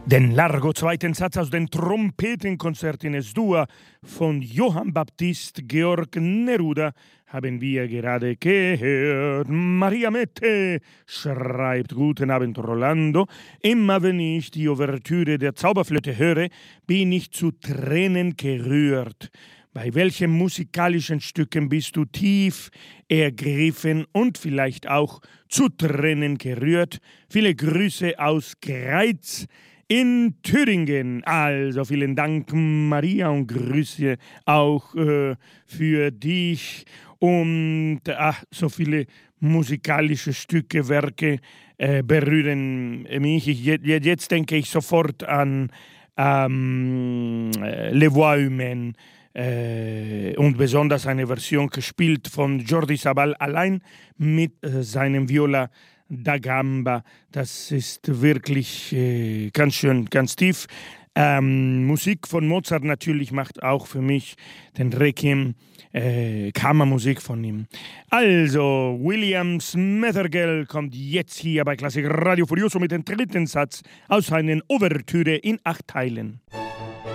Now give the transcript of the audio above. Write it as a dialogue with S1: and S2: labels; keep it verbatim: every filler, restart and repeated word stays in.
S1: Den Largo zweiten Satz aus dem Trompetenkonzert in Es-Dur von Johann Baptist Georg Neruda haben wir gerade gehört. Maria Mette schreibt: Guten Abend, Rolando. Immer wenn ich die Ouvertüre der Zauberflöte höre, bin ich zu Tränen gerührt. Bei welchen musikalischen Stücken bist du tief ergriffen und vielleicht auch zu Tränen gerührt? Viele Grüße aus Greiz in Thüringen. Also vielen Dank, Maria, und Grüße auch äh, für dich. Und ach, so viele musikalische Stücke, Werke äh, berühren mich. Ich, jetzt denke ich sofort an ähm, Les Voix Humaines. Äh, und besonders eine Version gespielt von Jordi Sabal allein mit äh, seinem Viola da Gamba. Das ist wirklich äh, ganz schön, ganz tief. Ähm, Musik von Mozart natürlich macht auch für mich den Requiem, äh, Kammermusik von ihm. Also, William Smethergel kommt jetzt hier bei Klassik Radio Furioso mit dem dritten Satz aus seinen Ouvertüre in acht Teilen.